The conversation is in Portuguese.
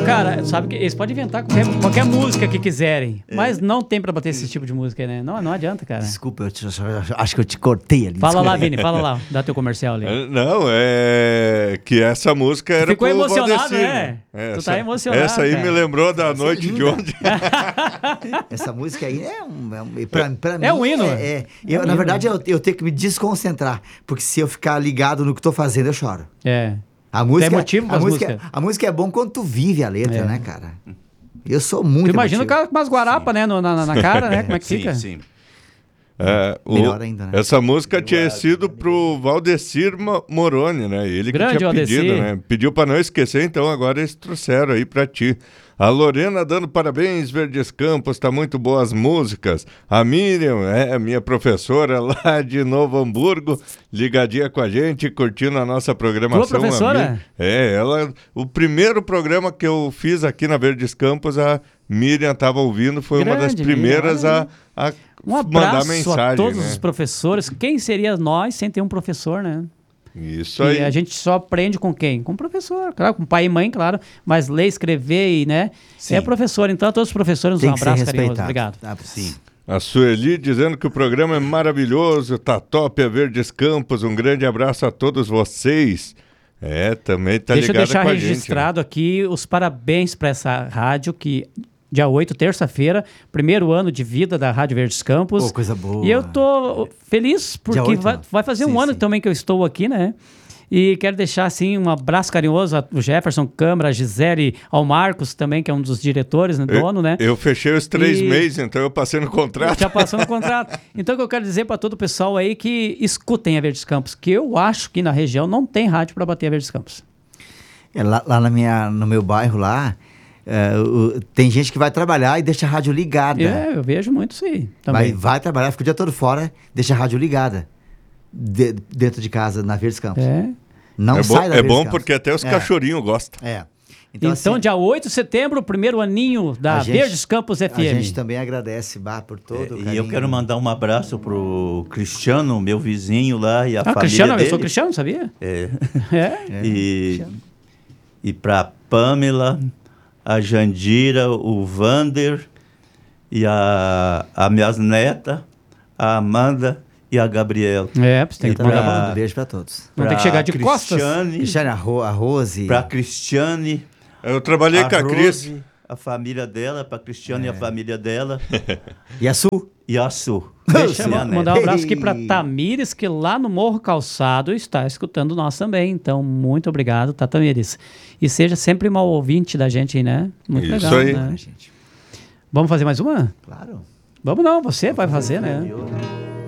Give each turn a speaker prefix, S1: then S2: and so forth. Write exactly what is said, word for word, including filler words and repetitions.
S1: cara, sabe que eles podem inventar qualquer, qualquer música que quiserem, é. mas não tem pra bater esse tipo de música aí, né? Não, não adianta, cara.
S2: Desculpa, eu te, eu acho que eu te cortei ali.
S1: Fala
S2: desculpa.
S1: lá, Vini, fala lá, dá teu comercial ali.
S3: Não, é que essa música era
S1: Ficou
S3: pro
S1: emocionado,
S3: Valdecir,
S1: né?
S3: Essa,
S1: tu tá emocionado,
S3: Essa aí
S1: cara.
S3: me lembrou da
S2: Essa
S3: noite
S2: é
S3: de ontem.
S2: Essa música aí é um... É um pra, pra
S1: é
S2: mim,
S1: um hino.
S2: É, é, eu,
S1: é um
S2: na
S1: hino.
S2: verdade, eu, eu tenho que me desconcentrar, porque se eu ficar ligado no que tô fazendo, eu choro.
S1: É.
S2: A música,
S1: Tem motivo
S2: a música,
S1: músicas.
S2: a música é bom quando tu vive a letra,
S1: É.
S2: né, cara? Eu sou muito
S1: Tu imagina o
S2: emotivo.
S1: cara com umas guarapas, né, no- na, na cara, né? Como é que
S4: sim,
S1: fica?
S4: sim.
S3: É, o-
S2: Melhor ainda, né?
S3: Essa música tinha sido pro Valdecir Mo- Moroni, né? Ele
S1: Grande
S3: que tinha pedido,
S1: Valdecir.
S3: né? Pediu pra não esquecer, então agora eles trouxeram aí pra ti. A Lorena dando parabéns, Verdes Campos, tá muito boas as músicas. A Miriam, é minha professora lá de Novo Hamburgo, ligadinha com a gente, curtindo a nossa programação.
S1: Tua professora?
S3: A Miriam- É, ela, o primeiro programa que eu fiz aqui na Verdes Campos, a Miriam estava ouvindo, foi uma das
S1: Grande
S3: primeiras
S1: Miriam,
S3: a, a
S1: Um
S3: mandar
S1: abraço
S3: mensagem.
S1: a todos
S3: né?
S1: os professores. Quem seria nós sem ter um professor, né?
S3: Isso
S1: E
S3: aí.
S1: a gente só aprende com quem? Com o professor, claro, com pai e mãe, claro, mas ler, escrever e, né?
S4: Sim.
S1: É professor, então a todos os professores,
S2: Tem
S1: um
S2: que ser
S1: abraço carinhoso.
S2: respeitado.
S1: Obrigado.
S2: Ah,
S4: Sim.
S3: A Sueli dizendo que o programa é maravilhoso, tá top, a Verdes Campos. Um grande abraço a todos vocês. É, também tá
S1: Deixa eu
S3: ligada
S1: deixar
S3: com a gente, né?
S1: registrado aqui os parabéns para essa rádio que dia oito, terça-feira, primeiro ano de vida da Rádio Verdes Campos.
S2: Pô, coisa boa.
S1: E eu tô feliz porque
S2: oito,
S1: vai,
S2: não?
S1: vai fazer
S2: Sim,
S1: um ano
S2: sim.
S1: também que eu estou aqui, né? E quero deixar, assim, um abraço carinhoso ao Jefferson Câmara, a Gisele, ao Marcos também, que é um dos diretores, né, dono, né?
S3: Eu fechei os três
S1: E-
S3: meses, então eu passei no contrato.
S1: Já passou no contrato. Então, o que eu quero dizer para todo o pessoal aí que escutem a Verdes Campos, que eu acho que na região não tem rádio para bater a Verdes Campos.
S2: É, lá lá na minha, no meu bairro lá, é, o- tem gente que vai trabalhar e deixa a rádio ligada.
S1: É, eu vejo muito isso aí
S2: Vai,
S1: também.
S2: vai trabalhar, fica o dia todo fora, deixa a rádio ligada. De- dentro de casa, na Verdes Campos.
S1: É.
S2: Não
S3: é bom,
S2: sai da
S3: é
S2: Verdes
S3: bom
S2: Campos.
S3: porque até os
S2: É.
S3: cachorrinhos gostam.
S2: É.
S1: Então,
S2: assim,
S1: dia oito de setembro, primeiro aninho da
S2: a gente-
S1: Verdes Campos F M.
S2: A gente também agradece, Bah, por todo o
S4: É, e
S2: carinho.
S4: eu quero mandar um abraço pro Cristiano, meu vizinho lá, e a
S1: Ah,
S4: família
S1: Cristiano,
S4: dele.
S1: eu sou Cristiano, sabia?
S4: É.
S1: É.
S4: E, e pra Pamela, a Jandira, o Vander, e a, a minhas netas, a Amanda e a Gabriela.
S1: É, você tem
S2: Eu
S1: que
S2: também
S1: mandar.
S2: mando um beijo pra todos.
S1: Vão ter que chegar de costas.
S4: Cristiane,
S2: Cristiane, a, Ro, a Rose.
S4: Pra Cristiane,
S3: Eu trabalhei com a Cris.
S4: Rose, a família dela, pra Cristiane e a família dela,
S2: E a Su.
S4: e a Su.
S1: Deixa eu
S4: Minha
S1: ma- mandar um
S4: neta.
S1: abraço aqui para Tamires, que lá no Morro Calçado está escutando nós também. Então, muito obrigado, tá, Tamires? E seja sempre uma ouvinte da gente aí, né? Muito
S3: Isso
S1: legal,
S3: aí.
S1: né?
S2: Gente,
S1: Vamos fazer mais uma?
S2: claro.
S1: Vamos não, você vai fazer, né?
S2: Eu-